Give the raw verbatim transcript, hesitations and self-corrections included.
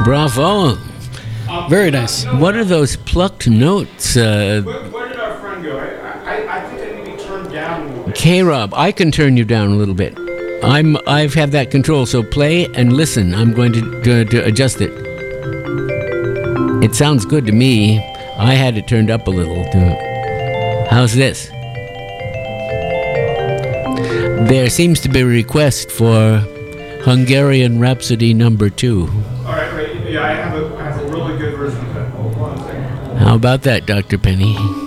Bravo. Very nice. What are those plucked notes? Uh, Where, where did our friend go? I, I, I think I need to be turned down a little bit. K-Rob, I can turn you down a little bit. I'm I've had that control, so play and listen. I'm going to, to, to adjust it. It sounds good to me. I had it turned up a little. To, how's this? There seems to be a request for Hungarian Rhapsody number two. All right, right. Yeah, I have a, I have a really good version of that. Hold on a second. How about that, Doctor Penny?